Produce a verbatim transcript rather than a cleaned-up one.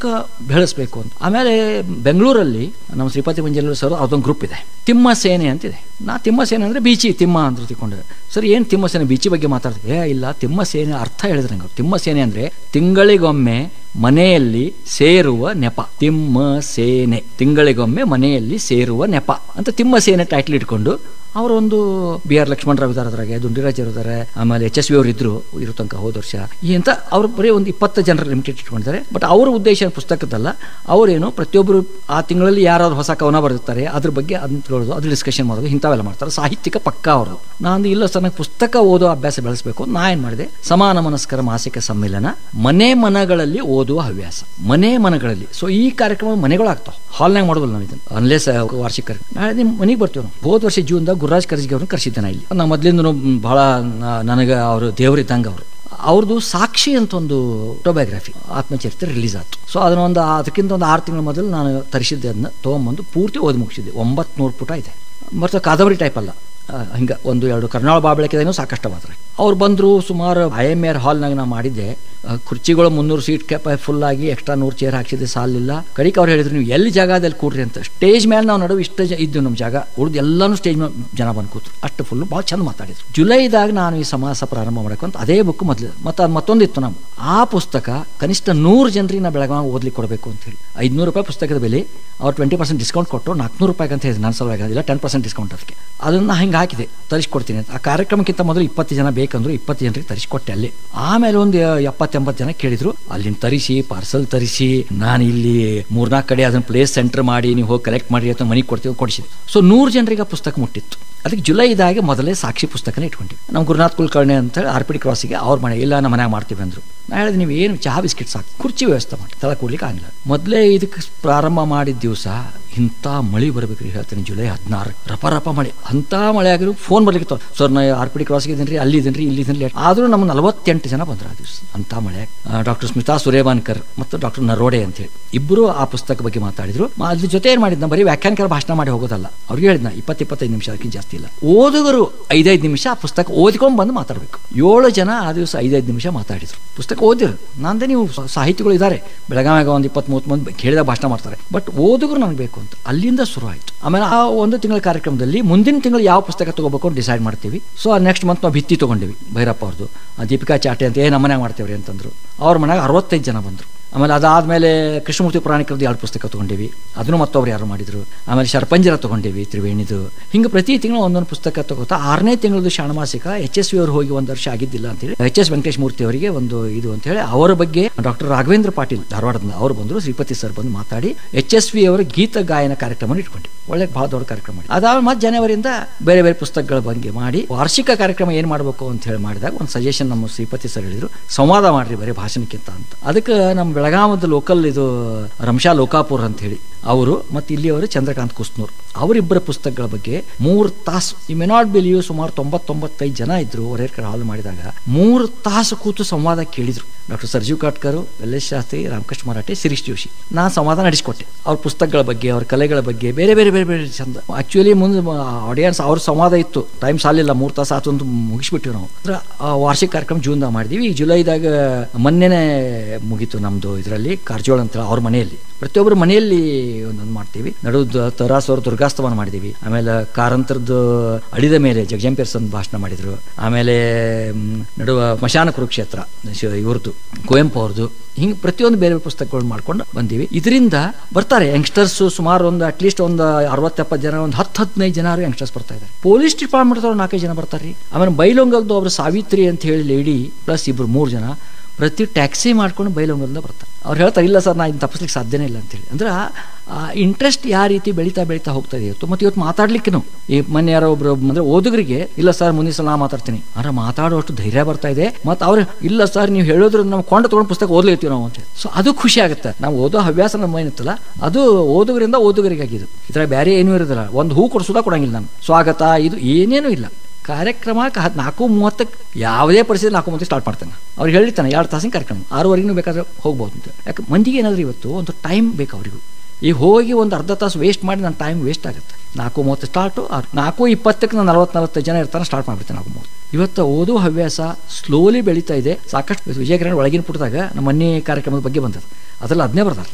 ಬೆಳೆಸಬೇಕು ಅಂತ. ಆಮೇಲೆ ಬೆಂಗಳೂರಲ್ಲಿ ನಮ್ಮ ಶ್ರೀಪತಿ ಮಂಜೇಶ್ವರ ಸರ್ ಅದೊಂದು ಗ್ರೂಪ್ ಇದೆ, ತಿಮ್ಮ ಸೇನೆ ಅಂತಿದೆ. ನಾ ತಿಮ್ಮ ಸೇನೆ ಅಂದರೆ ಬೀಚಿ ತಿಮ್ಮ ಅಂತ ತಿಳ್ಕೊಂಡೆ. ಸರ್ ಏನು ತಿಮ್ಮ ಸೇನೆ ಬೀಚಿ ಬಗ್ಗೆ ಮಾತಾಡ್ತೀವಿ? ಏ ಇಲ್ಲ, ತಿಮ್ಮ ಸೇನೆ ಅರ್ಥ ಹೇಳಿದ್ರೆ ನಂಗೆ. ತಿಮ್ಮ ಸೇನೆ ಅಂದರೆ ತಿಂಗಳಿಗೊಮ್ಮೆ ಮನೆಯಲ್ಲಿ ಸೇರುವ ನೆಪ. ತಿಮ್ಮ ಸೇನೆ ತಿಂಗಳಿಗೊಮ್ಮೆ ಮನೆಯಲ್ಲಿ ಸೇರುವ ನೆಪ ಅಂತ ತಿಮ್ಮ ಸೇನೆ ಟೈಟ್ಲ್ ಇಟ್ಕೊಂಡು ಅವರೊಂದು ಬಿ ಆರ್ ಲಕ್ಷ್ಮಣ್ ರಾವ್ ಇದ್ದಾರೆ, ಅದ್ರಾಗೆ ದುಂಡಿರಾಜ್ ಇದ್ದಾರೆ, ಆಮೇಲೆ ಎಚ್ ಎಸ್ ವಿ ಅವರು ಇದ್ರು ಇರೋ ತನಕ ಹೋದ ವರ್ಷ. ಈ ಅಂತ ಅವ್ರು ಬರೀ ಒಂದು ಇಪ್ಪತ್ತು ಜನರ ಲಿಮಿಟೆಡ್ ಇಟ್ಕೊಂಡಿದ್ದಾರೆ. ಬಟ್ ಅವರ ಉದ್ದೇಶ ಪುಸ್ತಕದಲ್ಲ, ಅವರೇನು ಪ್ರತಿಯೊಬ್ಬರು ಆ ತಿಂಗಳಲ್ಲಿ ಯಾರಾದ್ರು ಹೊಸ ಕವನ ಬರೆದಿರ್ತಾರೆ ಅದ್ರ ಬಗ್ಗೆ ಅದನ್ನ ತಿಳೋದು, ಅದ್ರ ಡಿಸ್ಕಷನ್ ಮಾಡೋದು, ಇಂಥವೆಲ್ಲ ಮಾಡ್ತಾರೆ. ಸಾಹಿತ್ಯಿಕ ಪಕ್ಕ ಅವ್ರದ್ದು. ನಾನು ಇಲ್ಲ ಸರ್ ನಂಗೆ ಪುಸ್ತಕ ಓದೋ ಅಭ್ಯಾಸ ಬೆಳೆಸಬೇಕು. ನಾ ಏನು ಮಾಡಿದೆ, ಸಮಾನ ಮನಸ್ಕರ ಮಾಸಿಕ ಸಮ್ಮೇಳನ ಮನೆ ಮನಗಳಲ್ಲಿ ಓದುವ ಹವ್ಯಾಸ, ಮನೆ ಮನಗಳಲ್ಲಿ. ಸೊ ಈ ಕಾರ್ಯಕ್ರಮ ಮನೆಗಳಾಗ್ತಾವೆ, ಹಾಲ್ನಾಗ ಮಾಡೋದಿಲ್ಲ ನಾವು ಇದನ್ನು, ಅನ್ಲೇಸ್ ವಾರ್ಷಿಕ ಕಾರ್ಯಕ್ರಮ. ನಾಳೆ ನಿಮ್ಮ ಮನೆಗೆ ಬರ್ತೀವಿ ನಾವು. ಹೋದ ವರ್ಷ ಜೂನ್ದಾಗ ಗುರುರಾಜ್ ಕರ್ಜಿಗೆ ಅವ್ರನ್ನ ಕರೆಸಿದ್ದೆ ನಾ ಇಲ್ಲಿ. ನಾ ಮೊದಲಿಂದ ಭಾಳ ನನಗೆ ಅವರು ದೇವರಿದ್ದಂಗೆ ಅವರು. ಅವ್ರದ್ದು ಸಾಕ್ಷಿ ಅಂತ ಒಂದು ಆಟೋಬಯೋಗ್ರಫಿ ಆತ್ಮಚರಿತ್ರೆ ರಿಲೀಸ್ ಆಯ್ತು. ಸೊ ಅದನ್ನೊಂದು ಅದಕ್ಕಿಂತ ಒಂದು ಆರು ತಿಂಗಳ ಮೊದಲು ನಾನು ತರಿಸಿದ್ದೆ, ಅದನ್ನ ತೊಗೊಂಬಂದು ಪೂರ್ತಿ ಓದಿ ಮುಗಿಸಿದ್ದೆ. ಒಂಬತ್ತು ನೂರು ಪುಟ ಇದೆ. ಮತ್ತು ಕಾದಂಬರಿ ಟೈಪ್ ಅಲ್ಲ, ಹಿಂಗೆ ಒಂದು ಎರಡು ಕರ್ನಾಳ ಬಾಬಳಕೆದೇನೋ ಸಾಕಷ್ಟು ಮಾತ್ರ. ಅವ್ರು ಬಂದರು. ಸುಮಾರು ಐ ಎಮ್ ಆರ್ ಹಾಲ್ನಾಗ ನಾ ಮಾಡಿದ್ದೆ. ಕುರ್ಚಿಗಳು ಮುನ್ನೂರು ಸೀಟ್ ಕ್ಯಾಪ್ ಫುಲ್ ಆಗಿ ಎಕ್ಸ್ಟ್ರಾ ನೂರು ಚೇರ್ ಹಾಕ್ಸಿದ್ದೆ, ಸಾಲಿಲ್ಲ. ಕಡಿಕೆ ಅವ್ರು ಹೇಳಿದ್ರು ನೀವು ಎಲ್ಲಿ ಜಾಗದಲ್ಲಿ ಕೂಡ್ರಿ ಅಂತ. ಸ್ಟೇಜ್ ಮೇಲೆ ನಾವು ನಡುವೆ ಇಷ್ಟ ಇದ್ದು ನಮ್ಮ ಜಾಗ ಉಳಿದು ಎಲ್ಲನೂ ಸ್ಟೇಜ್ ಮೇಲೆ ಜನ ಬಂದು ಕೂತ್ರು. ಅಷ್ಟು ಫುಲ್ಲು ಭಾಳ ಚಂದ ಮಾತಾಡಿದ್ರು. ಜುಲೈದಾಗ ನಾನು ಈ ಸಮಾಸ ಪ್ರಾರಂಭ ಮಾಡಕ್ಕಂತ ಅದೇ ಬುಕ್ ಮೊದಲು. ಮತ್ತು ಅದು ಮತ್ತೊಂದಿತ್ತು ನಮ್ಮ ಆ ಪುಸ್ತಕ ಕನಿಷ್ಠ ನೂರು ಜನರಿಗೆ ನಾ ಬೆಳಗಾವಿ ಓದ್ಲಿಕ್ಕೆ ಕೊಡಬೇಕು ಅಂತ ಹೇಳಿ. ಐದುನೂರು ರೂಪಾಯಿ ಪುಸ್ತಕದ ಬೆಲೆ, ಅವ್ರು ಟ್ವೆಂಟಿ ಪರ್ಸೆಂಟ್ ಡಿಸ್ಕೌಂಟ್ ಕೊಟ್ಟು ನಾಲ್ಕುನೂರು ರೂಪಾಯಿಗೆ ಅಂತ ಹೇಳಿದ್ರು. ನನ್ನ ಸಲುವಾಗಿ ಇಲ್ಲ, ಟೆನ್ ಪರ್ಸೆಂಟ್ ಡಿಸ್ಕೌಂಟ್ ಅದಕ್ಕೆ. ಅದನ್ನು ಹಿಂಗೆ ಹಾಕಿದೆ, ತರಿಸ್ಕೊಡ್ತೀನಿ ಅಂತ. ಆ ಕಾರ್ಯಕ್ರಮಕ್ಕಿಂತ ಮೊದಲು ಇಪ್ಪತ್ತು ಜನ ಬೇಕಂದ್ರು ಇಪ್ಪತ್ತು ಜನರಿಗೆ ತರಿಸ್ಕೊಟ್ಟೆ ಅಲ್ಲಿ. ಆಮೇಲೆ ಒಂದು ಎಪ್ಪತ್ತೆಂಬತ್ತು ಜನ ಕೇಳಿದ್ರು, ಅಲ್ಲಿಂದ ತರಿಸಿ ಪಾರ್ಸಲ್ ತರಿಸಿ ನಾನು ಇಲ್ಲಿ ಮೂರ್ನಾಲ್ಕು ಕಡೆ ಅದನ್ನ ಪ್ಲೇಸ್ ಸೆಂಟರ್ ಮಾಡಿ ನೀವು ಹೋಗಿ ಕಲೆಕ್ಟ್ ಮಾಡಿ ಅಂತ ಮನೆಗೆ ಕೊಡ್ತೀವಿ, ಕೊಡಿಸಿದೆ. ಸೊ ನೂರು ಜನರಿಗೆ ಪುಸ್ತಕ ಮುಟ್ಟಿತ್ತು. ಅದಕ್ಕೆ ಜುಲೈದಾಗೆ ಮೊದಲೇ ಸಾಕ್ಷಿ ಪುಸ್ತಕನೇ ಇಟ್ಕೊಂಡಿವಿ. ನಮ್ಮ ಗುರುನಾಥ್ ಕುಲಕರ್ಣಿ ಅಂತ ಆರ್ ಪಿ ಡಿ ಕ್ರಾಸಿಗೆ ಅವ್ರ ಮನೆ ಇಲ್ಲ, ನಮ್ಮ ಮನ್ಯಾಗ ಮಾಡ್ತೀವಿ ಅಂದರು. ನಾ ಹೇಳಿದೆ ನೀವು ಏನು ಚಹಾ ಬಿಸ್ಕಿಟ್ ಸಾಕು, ಕುರ್ಚಿ ವ್ಯವಸ್ಥೆ ಮಾಡಿ, ತಳ ಕೊಡ್ಲಿಕ್ಕೆ ಆಗಿಲ್ಲ. ಮೊದಲೇ ಇದಕ್ಕೆ ಪ್ರಾರಂಭ ಮಾಡಿದ ದಿವಸ ಇಂಥ ಮಳೆ ಬರ್ಬೇಕ್ರಿ ಹೇಳ್ತೀನಿ. ಜುಲೈ ಹದಿನಾರು ರಪ ರಪ ಮಳೆ. ಅಂಥ ಮಳೆ ಆಗಿರೋ ಫೋನ್ ಬರ್ಲಿಕ್ಕೆ ಸರ್ ನಾ ಆರ್ ಪಿ ಡಿ ಕ್ರಾಸಿಗೆ ಇದ್ದೀನಿ, ಅಲ್ಲಿ ಇದ್ದೀನಿ ರೀ, ಇಲ್ಲಿ ಇದ್ದೀನಿ. ಆದರೂ ನಮ್ಮ ನಲವತ್ತೆಂಟು ಜನ ಬಂದರು ಆ ದಿವಸ. ಅಂಥ ಮಳೆ. ಡಾಕ್ಟರ್ ಸ್ಮಿತಾ ಸುರೇಬಾನ್ಕರ್ ಮತ್ತು ಡಾಕ್ಟರ್ ನರೋಡೆ ಅಂತೇಳಿ ಇಬ್ಬರು ಆ ಪುಸ್ತಕ ಬಗ್ಗೆ ಮಾತಾಡಿದ್ರು. ಅದ್ರ ಜೊತೆ ಏನು ಮಾಡಿದ್ನ, ಬರೀ ವ್ಯಾಖ್ಯಾನಕಾರ ಭಾಷಣ ಮಾಡಿ ಹೋಗೋದಲ್ಲ. ಅವ್ರಿಗೆ ಹೇಳಿದ್ನ ಇಪ್ಪತ್ತು ಇಪ್ಪತ್ತೈದು ನಿಮಿಷ, ಅದಕ್ಕಿಂತ ಜಾಸ್ತಿ ಇಲ್ಲ. ಓದುಗರು ಐದೈದು ನಿಮಿಷ ಆ ಪುಸ್ತಕ ಓದ್ಕೊಂಡು ಬಂದು ಮಾತಾಡಬೇಕು. ಏಳು ಜನ ಆ ದಿವಸ ಐದೈದು ನಿಮಿಷ ಮಾತಾಡಿದ್ರು. ಪುಸ್ತಕ ಓದಿರು. ನಂದೇ ನೀವು ಸಾಹಿತಿಗಳು ಇದ್ದಾರೆ ಬೆಳಗಾವಿಯಾಗ ಒಂದು ಇಪ್ಪತ್ತ್ ಮೂವತ್ತು ಮಂದಿ ಕೇಳಿದ ಭಾಷಣ ಮಾಡ್ತಾರೆ. ಬಟ್ ಓದುಗರು ನನಗೆ ಬೇಕು ಅಂತ ಅಲ್ಲಿಂದ ಶುರು ಆಯಿತು. ಆಮೇಲೆ ಆ ಒಂದು ತಿಂಗಳ ಕಾರ್ಯಕ್ರಮದಲ್ಲಿ ಮುಂದಿನ ತಿಂಗಳು ಯಾವ ಪುಸ್ತಕ ತಗೋಬೇಕು ಅಂತ ಡಿಸೈಡ್ ಮಾಡ್ತೀವಿ. ಸೊ ನೆಕ್ಸ್ಟ್ ಮಂತ್ ನಾವು ಭಿತ್ತಿ ತೊಗೊಂಡಿವಿ, ಭೈರಪ್ಪ ಅವ್ರದ್ದು. ದೀಪಿಕಾ ಚಾಟೆ ಅಂತ ಏ ನಮ್ಮ ಮನ್ಯಾಗ ಮಾಡ್ತೇವ್ರಿ ಅಂತಂದ್ರು. ಅವ್ರ ಮನ್ಯಾಗ ಅರವತ್ತೈದು ಜನ ಬಂದರು. ಆಮೇಲೆ ಅದಾದಮೇಲೆ ಕೃಷ್ಣಮೂರ್ತಿ ಪುರಾಣಿಕರದ್ದು ಎರಡು ಪುಸ್ತಕ ತೊಗೊಂಡಿವಿ, ಅದನ್ನು ಮತ್ತೊಬ್ರು ಯಾರು ಮಾಡಿದರು. ಆಮೇಲೆ ಶರಪಂಜರ ತೊಗೊಂಡಿವಿ ತ್ರಿವೇಣಿದು. ಹಿಂಗೆ ಪ್ರತಿ ತಿಂಗಳು ಒಂದೊಂದು ಪುಸ್ತಕ ತಗೋತಾ ಆರನೇ ತಿಂಗಳದ್ದು ಷಾಣಮಾಸಿಕ ಎಚ್ ಎಸ್ ವಿ ಅವರು ಹೋಗಿ ಒಂದು ವರ್ಷ ಆಗಿದ್ದಿಲ್ಲ ಅಂತೇಳಿ ಎಚ್ ಎಸ್ ವೆಂಕಟೇಶ್ ಮೂರ್ತಿ ಅವರಿಗೆ ಒಂದು ಇದು ಅಂತೇಳಿ ಅವರ ಬಗ್ಗೆ ಡಾಕ್ಟರ್ ರಾಘವೇಂದ್ರ ಪಾಟೀಲ್ ಧಾರವಾಡದಿಂದ ಅವರು ಬಂದರು. ಶ್ರೀಪತಿ ಸರ್ ಬಂದು ಮಾತಾಡಿ ಎಚ್ ಎಸ್ ವಿ ಅವರ ಗೀತ ಗಾಯನ ಕಾರ್ಯಕ್ರಮ ಇಟ್ಕೊಂಡ್ವಿ. ಒಳ್ಳೆ ಭಾಳ ದೊಡ್ಡ ಕಾರ್ಯಕ್ರಮ ಮಾಡಿ ಅದಾದ್ಮೇಲೆ ಮತ್ತೆ ಜನವರಿಯಿಂದ ಬೇರೆ ಬೇರೆ ಪುಸ್ತಕಗಳ ಬಗ್ಗೆ ಮಾಡಿ ವಾರ್ಷಿಕ ಕಾರ್ಯಕ್ರಮ ಏನು ಮಾಡಬೇಕು ಅಂತ ಹೇಳಿ ಮಾಡಿದಾಗ ಒಂದು ಸಜೆಷನ್ ನಮ್ಮ ಶ್ರೀಪತಿ ಸರ್ ಹೇಳಿದ್ರು, ಸಂವಾದ ಮಾಡ್ರಿ ಬರೀ ಭಾಷಣಕ್ಕಿಂತ ಅಂತ. ಅದಕ್ಕೆ ನಮ್ಮ ಬೆಳಗಾವದ ಲೋಕಲ್ ಇದು ರಂಶಾ ಲೋಕಾಪುರ್ ಅಂತ ಹೇಳಿ ಅವರು ಮತ್ತು ಇಲ್ಲಿಯವರು ಚಂದ್ರಕಾಂತ್ ಕುಸ್ನೂರ್ ಅವರಿಬ್ಬರ ಪುಸ್ತಕಗಳ ಬಗ್ಗೆ ಮೂರು ತಾಸು, ಈ ಮೆ ನಾಟ್ ಬಿಲೀವ್ ಸುಮಾರು ತೊಂಬತ್ತೊಂಬತ್ತೈದು ಜನ ಇದ್ರು ಒರೇರ್ಕರ್ ಹಾಲ್ ಮಾಡಿದಾಗ. ಮೂರು ತಾಸು ಕೂತು ಸಂವಾದ ಕೇಳಿದ್ರು. Doctor ಸರ್ಜೀವ್ Katkar, S Shastri, Ramakrishna Marathe, Shirish Joshi. ನಾನು ಸಂವಾದ ನಡೆಸಿಕೊಟ್ಟೆ ಅವ್ರ ಪುಸ್ತಕಗಳ ಬಗ್ಗೆ, ಅವ್ರ ಕಲೆಗಳ ಬಗ್ಗೆ, ಬೇರೆ ಬೇರೆ ಬೇರೆ ಬೇರೆ ಚಂದ. ಆಕ್ಚುಲಿ ಮುಂದೆ ಆಡಿಯನ್ಸ್ ಅವ್ರ ಸಂವಾದ ಇತ್ತು, ಟೈಮ್ ಸಾಲಿಲ್ಲ, ಮೂರು ತಾಸು ಆತು ಅಂತ ಮುಗಿಸ್ಬಿಟ್ಟಿವಿ ನಾವು. ಅಂದ್ರೆ ವಾರ್ಷಿಕ ಕಾರ್ಯಕ್ರಮ ಜೂನ್ದಾಗ ಮಾಡಿದೀವಿ. ಈಗ ಜುಲೈದಾಗ ಮೊನ್ನೆನೇ ಮುಗೀತು ನಮ್ದು ಇದರಲ್ಲಿ ಕಾರಜೋಳ ಅಂತ ಅವ್ರ ಮನೆಯಲ್ಲಿ. ಪ್ರತಿಯೊಬ್ಬರು ಮನೆಯಲ್ಲಿ ಒಂದೊಂದು ಮಾಡ್ತೀವಿ. ನಡು ತರಾಸ್ ಅವರು ದುರ್ಗಾಸ್ತವನ ಮಾಡಿದೀವಿ. ಆಮೇಲೆ ಕಾರಂತರದ್ದು ಅಡಿದ ಮೇಲೆ ಜಗಜಂಪೇರ್ಸನ್ ಭಾಷಣ ಮಾಡಿದ್ರು. ಆಮೇಲೆ ನಡುವ ಮಶಾನ ಕುರುಕ್ಷೇತ್ರ ಇವ್ರದ್ದು ಕುವೆಂಪು ಅವ್ರದ್ದು. ಹಿಂಗೆ ಪ್ರತಿಯೊಂದು ಬೇರೆ ಪುಸ್ತಕಗಳು ಮಾಡ್ಕೊಂಡು ಬಂದೀವಿ. ಇದರಿಂದ ಬರ್ತಾರೆ ಯಂಗ್ಸ್ಟರ್ಸ್ ಸುಮಾರು ಒಂದು ಅಟ್ಲೀಸ್ಟ್ ಒಂದು ಅರವತ್ತೆಪ್ಪತ್ತು ಜನ, ಒಂದು ಹತ್ತು ಹದಿನೈದು ಜನ ಯಂಗ್ಸ್ಟರ್ಸ್ ಬರ್ತಾ ಇದ್ದಾರೆ. ಪೊಲೀಸ್ ಡಿಪಾರ್ಟ್ಮೆಂಟ್ ಅವ್ರು ನಾಲ್ಕೈದು ಜನ ಬರ್ತಾರೆ ರೀ. ಆಮೇಲೆ ಬೈಲೊಂಗಲ್ದು ಒಬ್ರು ಸಾವಿತ್ರಿ ಅಂತ ಹೇಳಿ ಲೇಡಿ ಪ್ಲಸ್ ಇಬ್ರು ಮೂರು ಜನ ಪ್ರತಿ ಟ್ಯಾಕ್ಸಿ ಮಾಡ್ಕೊಂಡು ಬೈಲೊಂಗಲ್ದ ಬರ್ತಾರೆ. ಅವ್ರು ಹೇಳ್ತಾರೆ ಇಲ್ಲ ಸರ್ ನಾ ಇನ್ನು ತಪ್ಪಿಸ್ಲಿಕ್ಕೆ ಸಾಧ್ಯನೇ ಇಲ್ಲ ಅಂತೇಳಿ. ಅಂದ್ರೆ ಆ ಇಂಟ್ರೆಸ್ಟ್ ಯಾವ ರೀತಿ ಬೆಳೀತಾ ಬೆಳೀತಾ ಹೋಗ್ತಾ ಇದೆ ಇವತ್ತು. ಮತ್ತು ಇವತ್ತು ಮಾತಾಡ್ಲಿಕ್ಕೆ ಈ ಮೊನ್ನೆ ಯಾರೋ ಒಬ್ರು ಅಂದ್ರೆ ಓದುಗರಿಗೆ ಇಲ್ಲ ಸರ್ ಮುಂದಿನ ಸಲ ನಾ ಮಾತಾಡ್ತೀನಿ ಅಂದ್ರೆ ಮಾತಾಡುವಷ್ಟು ಧೈರ್ಯ ಬರ್ತಾ ಇದೆ. ಮತ್ತು ಅವ್ರು ಇಲ್ಲ ಸರ್ ನೀವು ಹೇಳಿದ್ರು ನಾವು ಕೊಂಡು ತೊಗೊಂಡು ಪುಸ್ತಕ ಓದ್ಲಿರ್ತೀವಿ ನಾವು ಅಂತ. ಸೊ ಅದು ಖುಷಿ ಆಗುತ್ತೆ. ನಾವು ಓದೋ ಹವ್ಯಾಸ ನಮ್ಮ ಏನಿತ್ತಲ್ಲ ಅದು ಓದುಗರಿಂದ ಓದುಗರಿಗೆ ಆಗಿದ್ದು. ಇದ್ರ ಬೇರೆ ಏನೂ ಇರೋದಿಲ್ಲ. ಒಂದು ಹೂ ಕೊಡಿಸೋದ ಕೊಡಂಗಿಲ್ಲ ನಾನು, ಸ್ವಾಗತ ಇದು ಏನೇನೂ ಇಲ್ಲ. ಕಾರ್ಯಕ್ರಮ ನಾಲ್ಕು ಮೂವತ್ತಕ್ಕೆ ಯಾವುದೇ ಪರಿಸ್ಥಿತಿ ನಾಲ್ಕು ಮೂವತ್ತಕ್ಕೆ ಸ್ಟಾರ್ಟ್ ಮಾಡ್ತಾನೆ. ಅವ್ರಿಗೆ ಹೇಳಿರ್ತಾನೆ ಎರಡು ತಾಸಿನ ಕಾರ್ಯಕ್ರಮ, ಆರೂವರೆಗೂ ಬೇಕಾದ್ರೆ ಹೋಗ್ಬೋದು ಅಂತ. ಯಾಕೆ ಮಂದಿಗೆ ಏನಾದರೂ ಇವತ್ತು ಒಂದು ಟೈಮ್ ಬೇಕು ಅವರಿಗೂ. ಈಗ ಹೋಗಿ ಒಂದು ಅರ್ಧ ತಾಸು ವೇಸ್ಟ್ ಮಾಡಿ ನನ್ನ ಟೈಮ್ ವೇಸ್ಟ್ ಆಗುತ್ತೆ. ನಾಲ್ಕು ಮೂವತ್ತು ಸ್ಟಾರ್ಟು, ಆರು ನಾಲ್ಕು ಇಪ್ಪತ್ತಕ್ಕೆ ನಾನು ನಲ್ವತ್ತು ನಲ್ವತ್ತೈದು ಜನ ಇರ್ತಾನೆ ಸ್ಟಾರ್ಟ್ ಮಾಡಿಬಿಡ್ತೇನೆ ನಾಲ್ಕು ಮೂವತ್ತು. ಇವತ್ತು ಓದೋ ಹವ್ಯಾಸ ಸ್ಲೋಲಿ ಬೆಳೀತಾ ಇದೆ. ಸಾಕಷ್ಟು ವಿಜಯಕಿರಣ್ ಒಳಗಿನ ಪುಟದಾಗ ನಮ್ಮ ಮನೆ ಕಾರ್ಯಕ್ರಮದ ಬಗ್ಗೆ ಬಂದದ್ದು, ಅದರಲ್ಲಿ ಅದನ್ನೇ ಬರ್ತಾರೆ.